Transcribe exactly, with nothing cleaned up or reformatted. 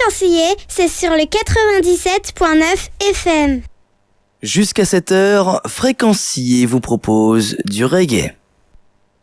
Fréquencier, c'est sur le quatre-vingt-dix-sept point neuf F M. Jusqu'à cette heure, Fréquencier vous propose du reggae.